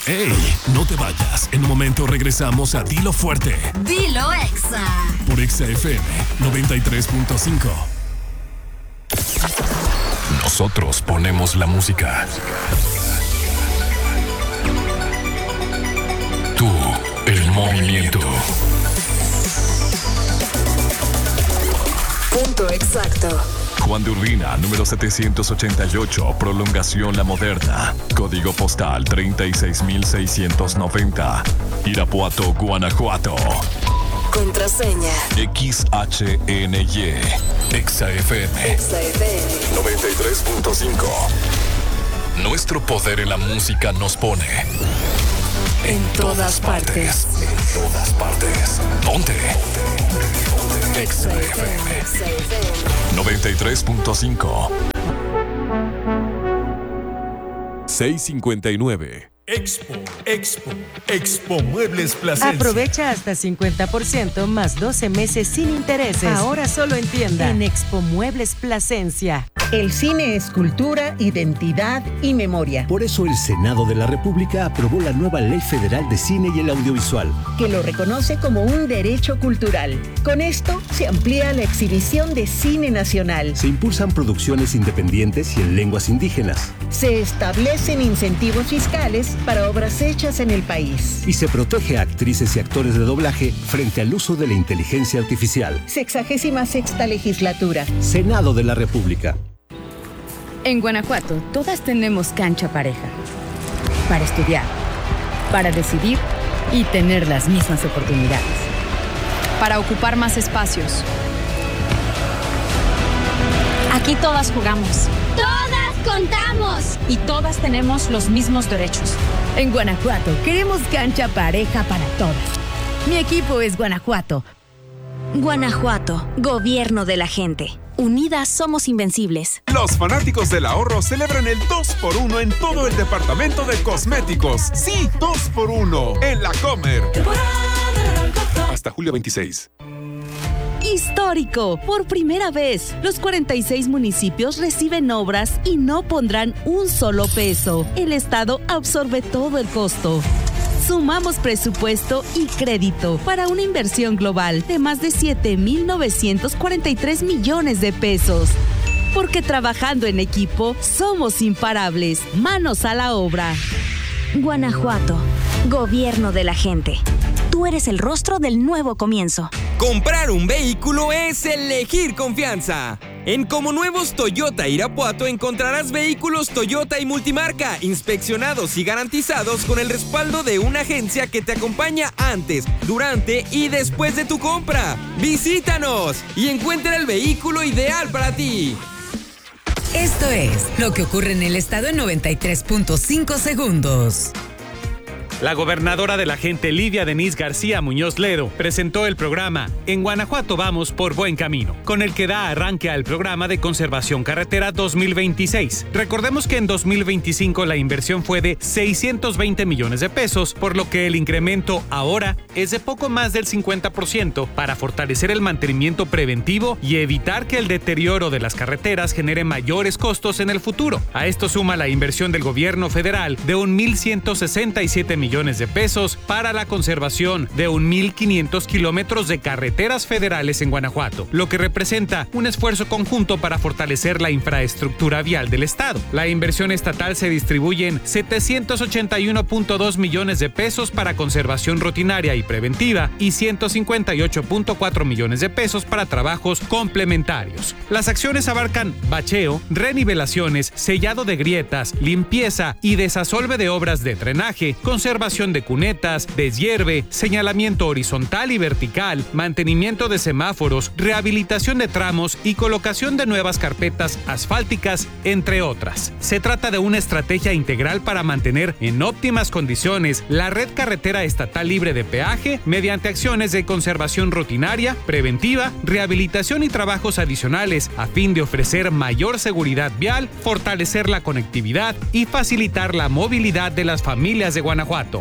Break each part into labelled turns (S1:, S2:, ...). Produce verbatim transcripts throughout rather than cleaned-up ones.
S1: ¡Ey! No te vayas. En un momento regresamos a Dilo Fuerte.
S2: Dilo Exa.
S1: Por Exa F M noventa y tres punto cinco. Nosotros ponemos la música. Tú, el movimiento.
S2: Punto exacto.
S1: Juan de Urbina, número setecientos ochenta y ocho, Prolongación La Moderna. Código postal treinta y seis mil seiscientos noventa. Irapuato, Guanajuato.
S2: Contraseña
S1: X H N Y. Exa F M
S2: Exa F M
S1: noventa y tres punto cinco. Nuestro poder en la música nos pone
S2: en, en todas, todas partes.
S1: partes. En todas partes. Ponte. Exa F M noventa y tres punto cinco. seiscientos cincuenta y nueve.
S3: Expo, Expo, Expo Muebles Plasencia.
S4: Aprovecha hasta cincuenta por ciento más doce meses sin intereses. Ahora solo en tienda. En Expo Muebles Plasencia.
S5: El cine es cultura, identidad y memoria.
S6: Por eso el Senado de la República aprobó la nueva Ley Federal de Cine y el Audiovisual,
S5: que lo reconoce como un derecho cultural. Con esto se amplía la exhibición de cine nacional.
S6: Se impulsan producciones independientes y en lenguas indígenas.
S5: Se establecen incentivos fiscales para obras hechas en el país.
S6: Y se protege a actrices y actores de doblaje frente al uso de la inteligencia artificial.
S5: Sexagésima sexta legislatura.
S6: Senado de la República.
S7: En Guanajuato, todas tenemos cancha pareja. Para estudiar, para decidir y tener las mismas oportunidades.
S8: Para ocupar más espacios. Aquí todas jugamos.
S9: ¡Todas contamos!
S8: Y todas tenemos los mismos derechos.
S7: En Guanajuato, queremos cancha pareja para todas. Mi equipo es Guanajuato.
S10: Guanajuato, gobierno de la gente. Unidas somos invencibles.
S11: Los fanáticos del ahorro celebran el dos por uno en todo el departamento de cosméticos. Sí, dos por uno en La Comer. Hasta julio veintiséis.
S12: Histórico. Por primera vez, los cuarenta y seis municipios reciben obras y no pondrán un solo peso. El Estado absorbe todo el costo. Sumamos presupuesto y crédito para una inversión global de más de siete mil novecientos cuarenta y tres millones de pesos. Porque trabajando en equipo, somos imparables. Manos a la obra.
S10: Guanajuato, gobierno de la gente. Tú eres el rostro del nuevo comienzo.
S13: Comprar un vehículo es elegir confianza. En Comonuevos Toyota Irapuato encontrarás vehículos Toyota y multimarca, inspeccionados y garantizados con el respaldo de una agencia que te acompaña antes, durante y después de tu compra. ¡Visítanos y encuentra el vehículo ideal para ti!
S14: Esto es lo que ocurre en el estado en noventa y tres punto cinco segundos.
S15: La gobernadora de la gente, Lidia Denise García Muñoz Ledo, presentó el programa En Guanajuato vamos por buen camino, con el que da arranque al programa de conservación carretera dos mil veintiséis. Recordemos que en dos mil veinticinco la inversión fue de seiscientos veinte millones de pesos, por lo que el incremento ahora es de poco más del cincuenta por ciento para fortalecer el mantenimiento preventivo y evitar que el deterioro de las carreteras genere mayores costos en el futuro. A esto suma la inversión del gobierno federal de un mil ciento sesenta y siete millones de pesos para la conservación de un mil quinientos kilómetros de carreteras federales en Guanajuato, lo que representa un esfuerzo conjunto para fortalecer la infraestructura vial del estado. La inversión estatal se distribuye en setecientos ochenta y uno punto dos millones de pesos para conservación rutinaria y preventiva y ciento cincuenta y ocho punto cuatro millones de pesos para trabajos complementarios. Las acciones abarcan bacheo, renivelaciones, sellado de grietas, limpieza y desasolve de obras de drenaje, conservación de cunetas, deshierve, señalamiento horizontal y vertical, mantenimiento de semáforos, rehabilitación de tramos y colocación de nuevas carpetas asfálticas, entre otras. Se trata de una estrategia integral para mantener en óptimas condiciones la red carretera estatal libre de peaje mediante acciones de conservación rutinaria, preventiva, rehabilitación y trabajos adicionales a fin de ofrecer mayor seguridad vial, fortalecer la conectividad y facilitar la movilidad de las familias de Guanajuato.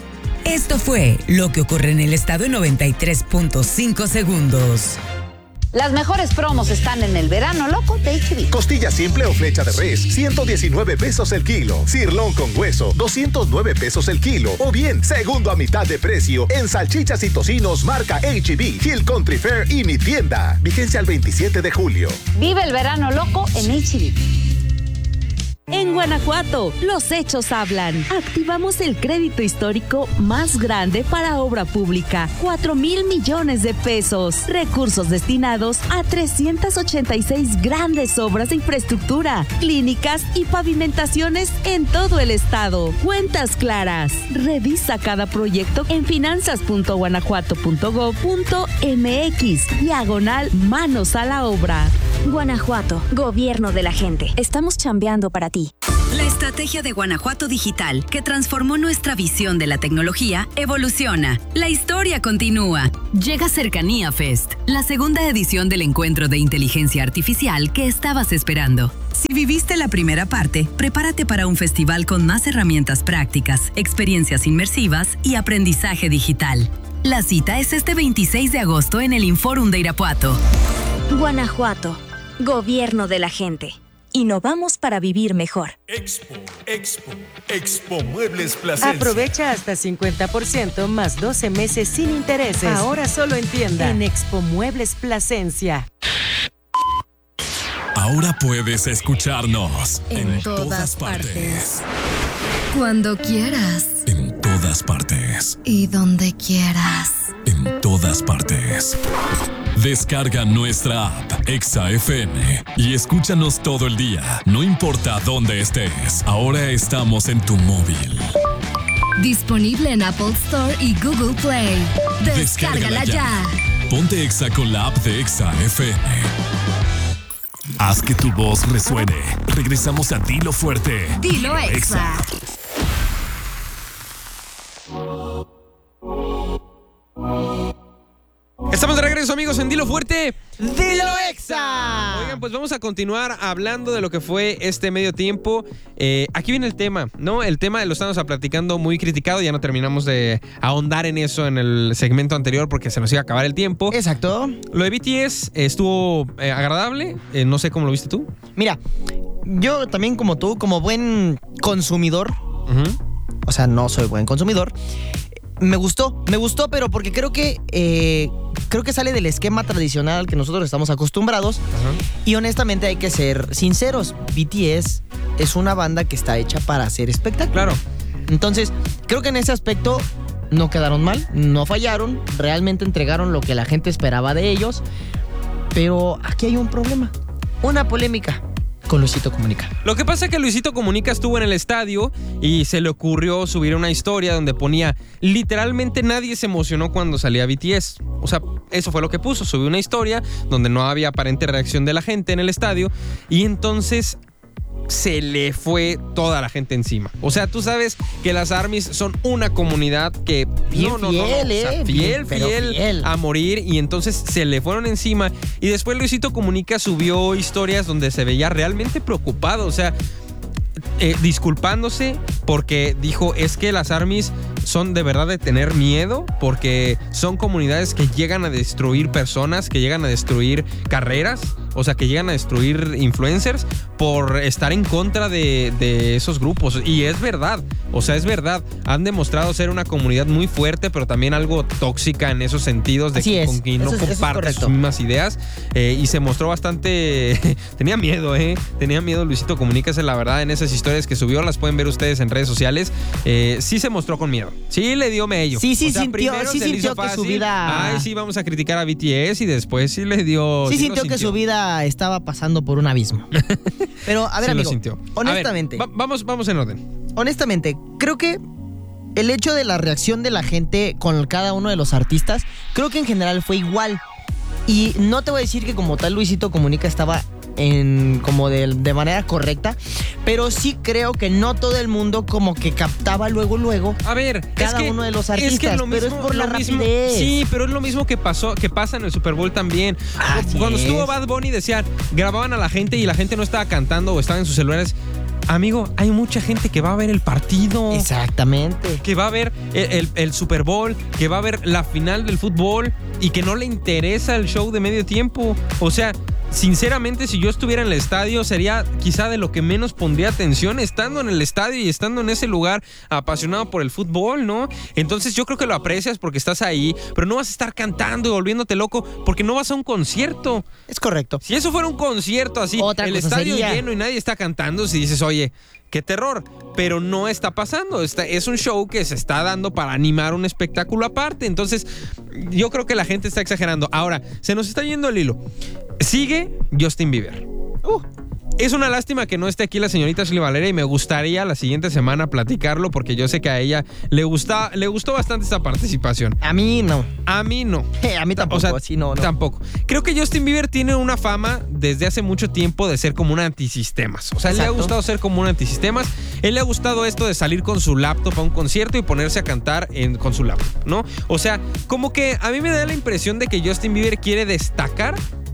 S14: Esto fue lo que ocurre en el estado en noventa y tres punto cinco segundos.
S16: Las mejores promos están en el verano loco de H B.
S17: Costilla simple o flecha de res, ciento diecinueve pesos el kilo. Cirlón con hueso, doscientos nueve pesos el kilo. O bien, segundo a mitad de precio en salchichas y tocinos marca H B, Hill Country Fair y Mi Tienda. Vigencia al veintisiete de julio.
S16: Vive el verano loco en H B.
S12: En Guanajuato, los hechos hablan. Activamos el crédito histórico más grande para obra pública, cuatro mil millones de pesos. Recursos destinados a trescientas ochenta y seis grandes obras de infraestructura, clínicas y pavimentaciones en todo el estado. Cuentas claras. Revisa cada proyecto en finanzas punto guanajuato punto gob punto m x, diagonal manos a la obra.
S10: Guanajuato, gobierno de la gente. Estamos chambeando para ti.
S18: La estrategia de Guanajuato Digital, que transformó nuestra visión de la tecnología, evoluciona. La historia continúa. Llega Cercanía Fest, la segunda edición del encuentro de inteligencia artificial que estabas esperando. Si viviste la primera parte, prepárate para un festival con más herramientas prácticas, experiencias inmersivas y aprendizaje digital. La cita es este veintiséis de agosto en el Inforum de Irapuato.
S10: Guanajuato, gobierno de la gente. Innovamos para vivir mejor.
S3: Expo, Expo, Expo Muebles Plasencia.
S4: Aprovecha hasta cincuenta por ciento más doce meses sin intereses. Ahora solo en tienda. En Expo Muebles Plasencia.
S1: Ahora puedes escucharnos
S14: en, en todas, todas partes. partes. Cuando quieras.
S1: En todas partes.
S14: Y donde quieras.
S1: En todas partes. Descarga nuestra app Exa F M y escúchanos todo el día, no importa dónde estés. Ahora estamos en tu móvil.
S14: Disponible en Apple Store y Google Play. Descárgala, Descárgala ya.
S1: ya. Ponte Exa con la app de Exa F M. Haz que tu voz resuene. Regresamos a Dilo Fuerte.
S14: Dilo Exa.
S13: Estamos de regreso, amigos, en Dilo Fuerte.
S19: ¡Dilo Exa!
S13: Oigan, pues vamos a continuar hablando de lo que fue este medio tiempo. Eh, aquí viene el tema, ¿no? El tema lo estamos platicando muy criticado. Ya no terminamos de ahondar en eso en el segmento anterior porque se nos iba a acabar el tiempo.
S19: Exacto.
S13: Lo de B T S estuvo eh, agradable. Eh, no sé cómo lo viste tú.
S19: Mira, yo también como tú, como buen consumidor, uh-huh. o sea, no soy buen consumidor, me gustó, me gustó, pero porque creo que eh, creo que sale del esquema tradicional al que nosotros estamos acostumbrados. Uh-huh. Y honestamente hay que ser sinceros, B T S es una banda que está hecha para hacer espectáculo.
S13: Claro.
S19: Entonces, creo que en ese aspecto no quedaron mal, no fallaron, realmente entregaron lo que la gente esperaba de ellos. Pero aquí hay un problema, una polémica con Luisito Comunica.
S13: Lo que pasa es que Luisito Comunica estuvo en el estadio y se le ocurrió subir una historia donde ponía, literalmente nadie se emocionó cuando salía B T S. O sea, eso fue lo que puso, subió una historia donde no había aparente reacción de la gente en el estadio y entonces se le fue toda la gente encima. O sea, tú sabes que las ARMYs son una comunidad que
S19: bien
S13: no, no,
S19: fiel,
S13: no, no, o sea,
S19: eh,
S13: fiel,
S19: bien,
S13: fiel,
S19: fiel
S13: a morir y entonces se le fueron encima y después Luisito Comunica subió historias donde se veía realmente preocupado, o sea, eh, disculpándose porque dijo, es que las ARMYs son de verdad de tener miedo porque son comunidades que llegan a destruir personas, que llegan a destruir carreras, o sea, que llegan a destruir influencers por estar en contra de, de esos grupos. Y es verdad, o sea, es verdad. Han demostrado ser una comunidad muy fuerte, pero también algo tóxica en esos sentidos de
S19: Así
S13: que,
S19: es.
S13: con quien no
S19: Eso es- eso es
S13: comparte
S19: correcto.
S13: sus mismas ideas. Eh, y se mostró bastante... Tenía miedo, ¿eh? Tenía miedo Luisito Comunica, esa es la verdad. En esas historias que subió, las pueden ver ustedes en redes sociales. Eh, sí se mostró con miedo. Sí le dio mello.
S19: Sí, sí
S13: O sea,
S19: sintió-
S13: primero
S19: sí
S13: se le
S19: sintió
S13: hizo
S19: que su
S13: fácil.
S19: vida-
S13: Ay, sí, vamos a criticar a B T S y después sí le dio...
S19: Sí
S13: lo
S19: sintió que su vida estaba pasando por un abismo. Pero, a ver,
S13: Sí lo
S19: amigo,
S13: sintió.
S19: honestamente,
S13: A ver, va- vamos, vamos en orden.
S19: honestamente, creo que el hecho de la reacción de la gente con cada uno de los artistas, creo que en general fue igual. Y no te voy a decir que como tal Luisito Comunica estaba en como de, de manera correcta, pero sí creo que no todo el mundo como que captaba luego luego
S13: a ver
S19: cada
S13: es que,
S19: uno de los artistas,
S13: es que lo
S19: pero
S13: mismo,
S19: es por la
S13: lo mismo-
S19: rapidez.
S13: Sí, pero es lo mismo que pasó, que pasa en el Super Bowl también.
S19: Así
S13: Cuando
S19: es.
S13: estuvo Bad Bunny decían, grababan a la gente y la gente no estaba cantando o estaba en sus celulares.
S20: amigo, hay mucha gente que va a ver el partido.
S19: Exactamente.
S20: Que va a ver el, el, el Super Bowl, que va a ver la final del fútbol y que no le interesa el show de medio tiempo. O sea, sinceramente, si yo estuviera en el estadio, sería quizá de lo que menos pondría atención estando en el estadio y estando en ese lugar apasionado por el fútbol, ¿no? Entonces yo creo que lo aprecias porque estás ahí, pero no vas a estar cantando y volviéndote loco porque no vas a un concierto.
S19: Es correcto.
S20: Si eso fuera un concierto así,
S19: Otra
S20: el
S19: cosa
S20: estadio
S19: sería...
S20: lleno y nadie está cantando, si dices, oye, qué terror, pero no está pasando. Está, es un show que se está dando para animar un espectáculo aparte. Entonces, yo creo que la gente está exagerando. Ahora, se nos está yendo el hilo. Sigue Justin Bieber. Uh. Es una lástima que no esté aquí la señorita Ashley Valeria y me gustaría la siguiente semana platicarlo porque yo sé que a ella le gusta, le gustó bastante esta participación.
S19: A mí no.
S20: A mí no.
S19: Eh, a mí tampoco.
S20: O sea,
S19: sí, no, no.
S20: Tampoco. Creo que Justin Bieber tiene una fama desde hace mucho tiempo de ser como un antisistemas. O sea, Exacto. le ha gustado ser como un antisistemas. Él le ha gustado esto de salir con su laptop a un concierto y ponerse a cantar en, con su laptop, ¿no? O sea, como que a mí me da la impresión de que Justin Bieber quiere destacar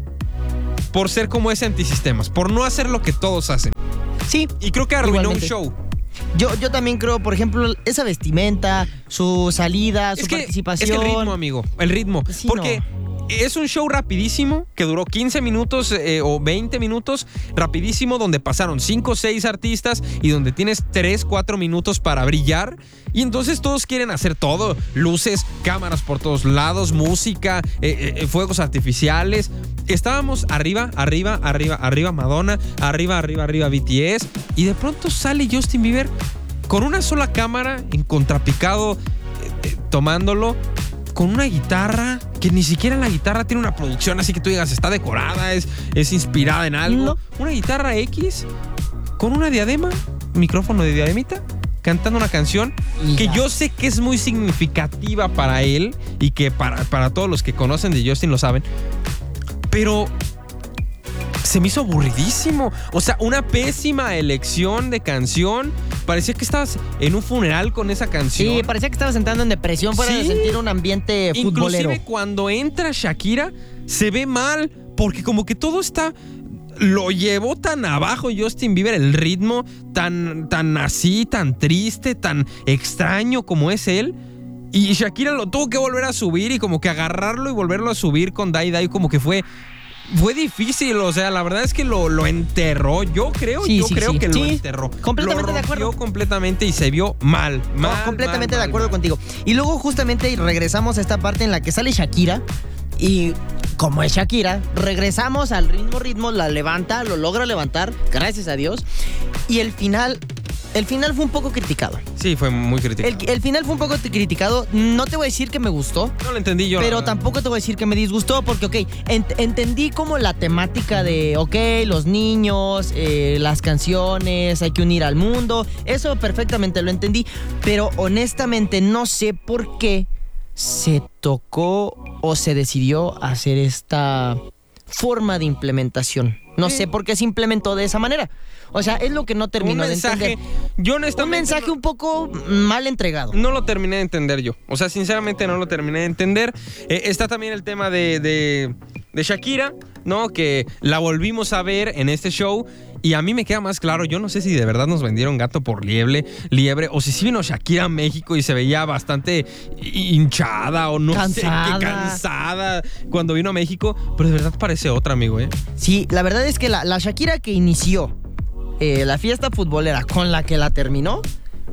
S20: por ser como ese antisistemas, por no hacer lo que todos hacen.
S19: Sí.
S20: Y creo que arruinó
S19: igualmente.
S20: un show.
S19: Yo, yo también creo, por ejemplo, esa vestimenta, su salida, su
S20: es que,
S19: participación.
S20: Es que el ritmo, amigo, el ritmo.
S19: Sí,
S20: porque
S19: no.
S20: es un show rapidísimo que duró quince minutos eh, o veinte minutos, rapidísimo, donde pasaron cinco o seis artistas y donde tienes tres, cuatro minutos para brillar. Y entonces todos quieren hacer todo. Luces, cámaras por todos lados, música, eh, eh, fuegos artificiales. Estábamos arriba, arriba, arriba, arriba Madonna, arriba, arriba, arriba B T S. Y de pronto sale Justin Bieber con una sola cámara en contrapicado, eh, eh, tomándolo, con una guitarra que ni siquiera la guitarra tiene una producción así que tú digas está decorada, es, es inspirada en algo. No. Una guitarra X con una diadema, micrófono de diademita, cantando una canción y que ya. Yo sé que es muy significativa para él y que para, para todos los que conocen de Justin lo saben, pero se me hizo aburridísimo. O sea, una pésima elección de canción. Parecía que estabas en un funeral con esa canción.
S19: Sí, parecía que estabas entrando en depresión fuera ¿Sí? de sentir un ambiente futbolero.
S20: Inclusive cuando entra Shakira se ve mal porque como que todo está... Lo llevó tan abajo Justin Bieber, el ritmo tan, tan así, tan triste, tan extraño como es él. Y Shakira lo tuvo que volver a subir y como que agarrarlo y volverlo a subir con Dai Dai como que fue... Fue difícil, o sea, la verdad es que lo, lo enterró. Yo creo,
S19: sí,
S20: yo
S19: sí,
S20: creo
S19: sí.
S20: que
S19: sí,
S20: lo enterró.
S19: Completamente
S20: lo
S19: de acuerdo.
S20: completamente y se vio mal, mal.
S19: No, completamente
S20: mal,
S19: de acuerdo
S20: mal.
S19: contigo. Y luego justamente regresamos a esta parte en la que sale Shakira y como es Shakira, regresamos al ritmo, ritmo, la levanta, lo logra levantar, gracias a Dios. Y el final... El final fue un poco criticado.
S20: Sí, fue muy criticado.
S19: El, el final fue un poco criticado. No te voy a decir que me gustó.
S20: No lo entendí yo.
S19: Pero tampoco te voy a decir que me disgustó porque, ok, ent- entendí como la temática de, ok, los niños, eh, las canciones, hay que unir al mundo. Eso perfectamente lo entendí. Pero honestamente no sé por qué se tocó o se decidió hacer esta forma de implementación. No sé por qué se implementó de esa manera. O sea, es lo que no terminó de entender.
S20: Yo honestamente,
S19: un mensaje no, un poco mal entregado.
S20: No lo terminé de entender yo. O sea, sinceramente no lo terminé de entender. Eh, está también el tema de, de, de Shakira, ¿no? Que la volvimos a ver en este show. Y a mí me queda más claro, yo no sé si de verdad nos vendieron gato por liebre, liebre o si sí vino Shakira a México y se veía bastante hinchada o no
S19: cansada.
S20: sé qué cansada cuando vino a México, pero de verdad parece otra, amigo, ¿eh?
S19: Sí, la verdad es que la, la Shakira que inició eh, la fiesta futbolera con la que la terminó,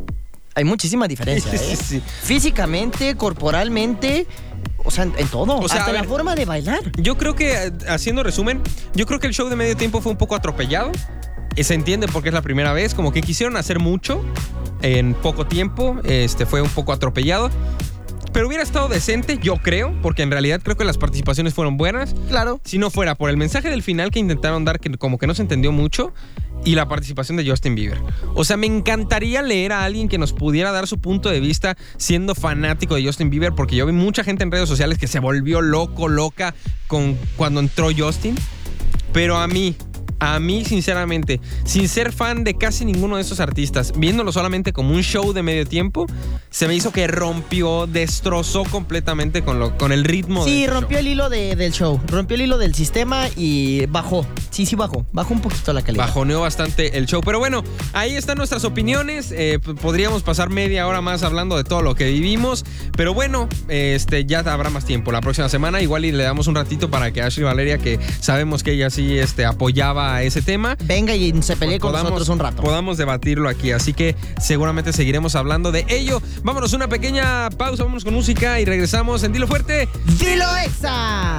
S19: hay muchísima diferencia, ¿eh? Sí, sí. Físicamente, corporalmente... O sea, en, en todo,
S20: o sea,
S19: hasta
S20: ver,
S19: la forma de bailar.
S20: Yo creo que, haciendo resumen, yo creo que el show de medio tiempo fue un poco atropellado. Se entiende porque es la primera vez, como que quisieron hacer mucho en poco tiempo, este fue un poco atropellado. Pero hubiera estado decente, yo creo, porque en realidad creo que las participaciones fueron buenas.
S19: Claro.
S20: Si no fuera por el mensaje del final que intentaron dar, que como que no se entendió mucho, y la participación de Justin Bieber. O sea, me encantaría leer a alguien que nos pudiera dar su punto de vista siendo fanático de Justin Bieber, porque yo vi mucha gente en redes sociales que se volvió loco, loca con cuando entró Justin. Pero a mí, a mí, sinceramente, sin ser fan de casi ninguno de esos artistas, viéndolo solamente como un show de medio tiempo, se me hizo que rompió, destrozó completamente con, lo, con el ritmo.
S19: Sí,
S20: del
S19: rompió
S20: show.
S19: el hilo de, del show, rompió el hilo del sistema y bajó. Sí, sí bajó, bajó un poquito la calidad.
S20: Bajoneó bastante el show. Pero bueno, ahí están nuestras opiniones. Eh, podríamos pasar media hora más hablando de todo lo que vivimos. Pero bueno, este, ya habrá más tiempo la próxima semana. Igual y le damos un ratito para que Ashley Valeria, que sabemos que ella sí este, apoyaba ese tema,
S19: venga y se pelee con
S20: podamos,
S19: nosotros un rato.
S20: Podamos debatirlo aquí. Así que seguramente seguiremos hablando de ello. Vámonos una pequeña pausa, vámonos con música y regresamos en Dilo Fuerte.
S19: ¡Dilo Exa!